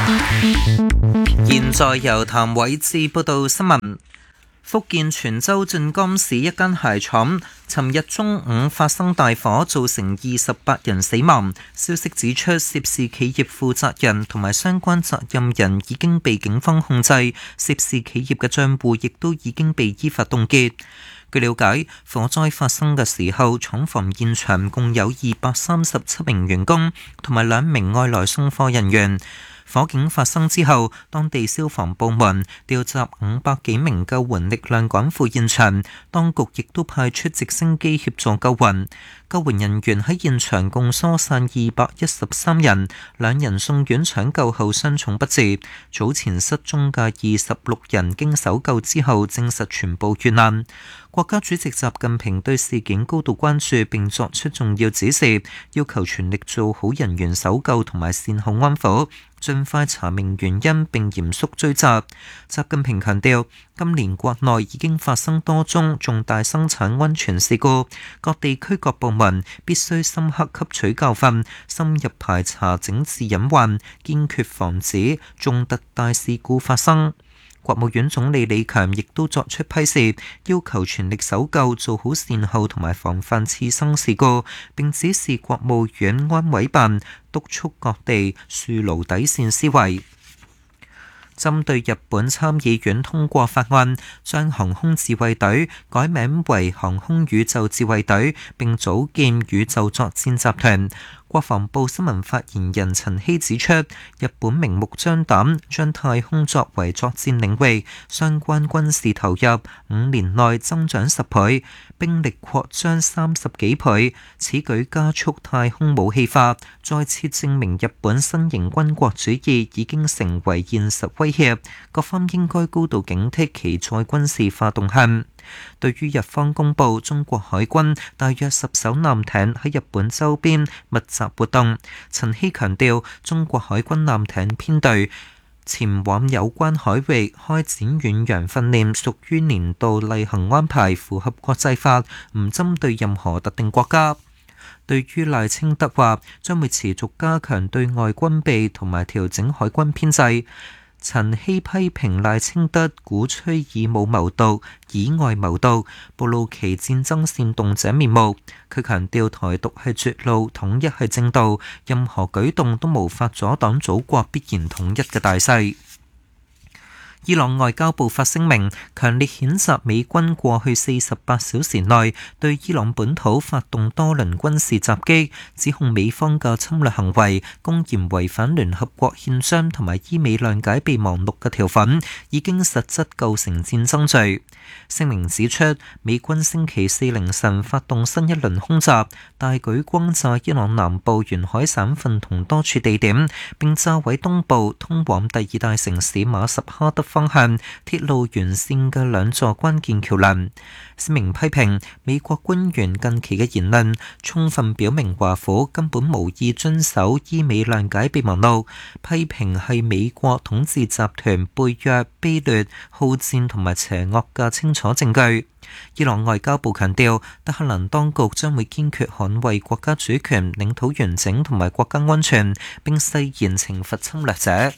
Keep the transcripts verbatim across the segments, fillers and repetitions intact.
現在由譚偉智報道新聞。福建泉州晉江市一間鞋廠尋日中午發生大火，造成二十八人死亡。消息指出，涉事企業負責人同埋相關責任人已經被警方控制，涉事企業嘅賬戶亦都已經被依法凍結。據了解，火災發生嘅時候，廠房現場共有二百三十七名員工同埋兩名外來送貨人員。火警發生之後，當地消防部門調集五百幾名救援力量趕赴現場，當局亦都派出直升機協助救援。救援人員喺現場共疏散二百一十三人，兩人送院搶救後傷重不治。早前失蹤嘅二十六人經搜救之後證實全部遇難。國家主席習近平對事件高度關注並作出重要指示，要求全力做好人員搜救同埋善後安撫，盡快查明原因並嚴肅追責。習近平強調，今年國內已經發生多宗重大生產安全事故，各地區各部門必須深刻吸取教訓，深入排查整治隱患，堅決防止重特大事故發生。國務院總理李強亦都作出批示，要求全力搜救，做好善後同埋防範次生事故，並指示國務院安委辦督促各地樹牢底線思維。針對日本參議院通過法案，將航空自衛隊改名為航空宇宙自衛隊，並組建宇宙作戰集團。國防部新聞發言人陳希指出，日本明目張膽將太空作為作戰領域，相關軍事投入五年內增長十倍，兵力擴張三十幾倍，此舉加速太空武器化，再次證明日本新型軍國主義已經成為現實威脅，各方應該高度警惕其再軍事化動向。對於日方公布中國海軍大約十艘艦艇喺日本周邊密集活動，陳希強調，中國海軍艦艇編隊前往有關海域開展遠洋訓練，屬於年度例行安排，符合國際法，唔針對任何特定國家。對於賴清德話將會持續加強對外軍備同埋調整海軍編制，陳希批評賴清德鼓吹以武謀獨、以外謀獨，暴露其戰爭煽動者面目。佢強調台獨係絕路，統一係正道，任何舉動都無法阻擋祖國必然統一嘅大勢。伊朗外交部發聲明，強烈譴責美軍過去四十八小時內對伊朗本土發動多輪軍事襲擊，指控美方嘅侵略行為公然違反聯合國憲章同埋伊美諒解備忘錄嘅條款，已經實質構成戰爭罪。聲明指出，美軍星期四凌晨發動新一輪空襲，大舉轟炸伊朗南部沿海省份同多處地點，並炸毀東部通往第二大城市馬什哈德方向鐵路沿線嘅兩座關鍵橋樑。聲明批評美國官員近期嘅言論，充分表明華府根本無意遵守伊美諒解備忘錄，批評係美國統治集團背約、卑劣、好戰同埋邪惡嘅清楚證據。伊朗外交部強調，德黑蘭當局將會堅決捍衛國家主權、領土完整同埋國家安全，並誓言懲罰侵略者。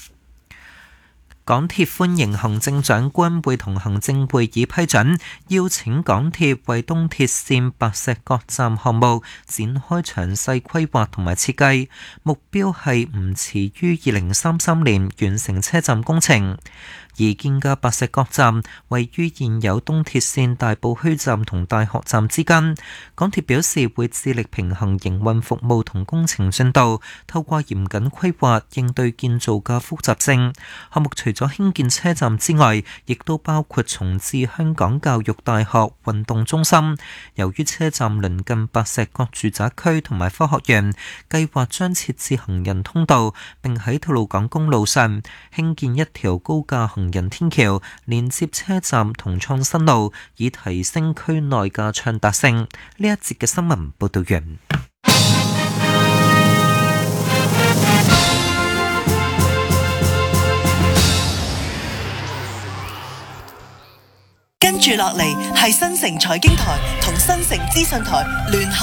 港鐵歡迎行政長官會同行政會議批准，邀請港鐵為東鐵線白石角站項目展開詳細規劃同埋設計，目標係唔遲於二零三三年完成車站工程。而建嘅白石角站位於現有東鐵線大埔墟站同大學站之間。港鐵表示會致力平衡營運服務同工程進度，透過嚴謹規劃應對建造嘅複雜性。項目除咗興建車站之外，亦都包括重置香港教育大學運動中心。由於車站鄰近白石角住宅區同埋科學園，計劃將設置行人通道，並喺吐露港公路上興建一條高架行人天橋，連接車站同創新路，以提升區內嘅暢達性。呢一節嘅新聞報道完。 跟住落嚟係新城財經台同新城資訊台聯合